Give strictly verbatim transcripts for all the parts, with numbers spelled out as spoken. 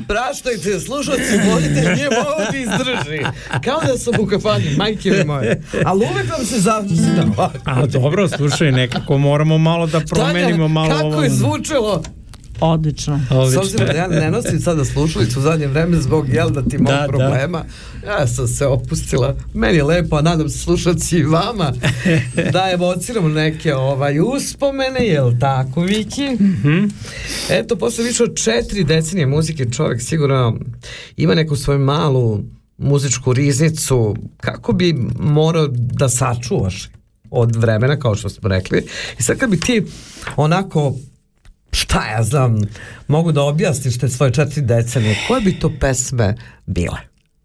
praštajte, slušalci, volite, nije mogu da izdrži. Kao da sam u kafanji, majke mi moje. Ali uvek vam se zavdesi da ovako. A dobro, slušaj, nekako moramo malo da promenimo malo kako ovo. je zvučilo? Odlično. S obzirom da ja ne nosim sada slušalicu u zadnje vreme zbog, jel da ti mog Da, problema, ja sam se opustila. Meni je lepo, a nadam se slušalci i vama, da evociramo neke ovaj, uspomene, jel tako, Viki? Mm-hmm. Eto, posle više od četiri decenije muzike čovjek sigurno ima neku svoju malu muzičku riznicu, kako bi morao da sačuvaš od vremena, kao što smo rekli. I sad kad bi ti onako, šta ja znam, mogu da objasniš te svoje četiri decenije, koje bi to pesme bile?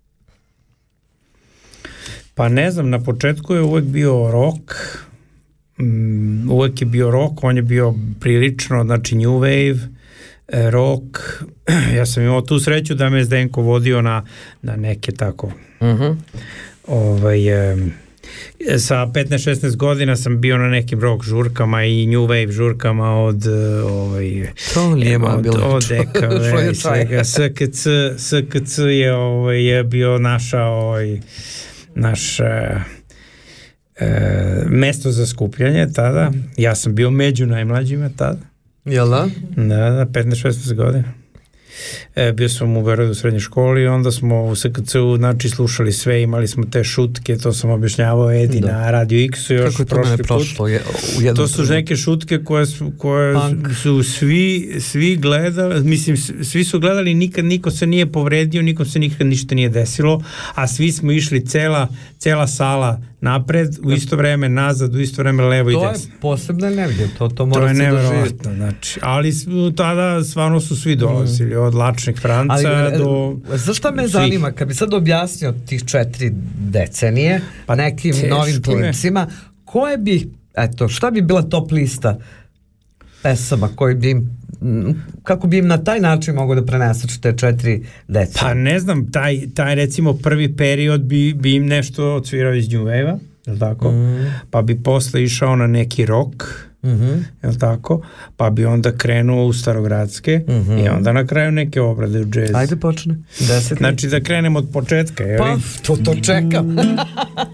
Pa ne znam, na početku je uvek bio rock, um, uvek je bio rock, on je bio prilično, znači new wave, rock. Ja sam imao tu sreću da me Zdenko vodio na, na neke tako Uh-huh. ovaj, um, sa petnaest šesnaest godina sam bio na nekim rock žurkama i new wave žurkama od ovaj, to lijema od, bilo od Ekave i svega. S K C, S K C je, ovaj, je bio naša ovaj, naš e, e, mesto za skupljanje tada. Ja sam bio među najmlađima tada. Jel da? Da, da, petnaest šesnaest godina. E, bio sam u Beogradu u srednjoj školi, onda smo u S K C-u znači slušali sve, imali smo te šutke, to sam objašnjavao Edi da. Na Radio X-u još kako je to prošli mene prošlo je, u to su neke šutke koje su, koje su svi, svi gledali, mislim svi su gledali, nikad niko se nije povredio, nikom se nikad ništa nije desilo, a svi smo išli cela, cela sala napred, u isto vreme nazad, u isto vreme levo to i desno. To je posebna energija, to, to mora to se doživjeti. To je neverovatno, znači, ali tada stvarno su svi dolazili, mm. od Lačnih Franca ali, do... Zašto me zanima, kad bi sad objasnio tih četiri decenije, pa nekim novim klincima, koje bi, eto, šta bi bila top lista pesama koji bi im, kako bi im na taj način mogo da preneseš te četiri decenije? Pa ne znam, taj, taj recimo prvi period bi, bi im nešto odsvirao iz New Wave-a, je li tako? Mm. Pa bi posle išao na neki rock, mm-hmm. je li tako? Pa bi onda krenuo u starogradske mm-hmm. i onda na kraju neke obrade u džez. Ajde počne. Deset. Znači da krenemo od početka, je li? Pa, to, to čekam.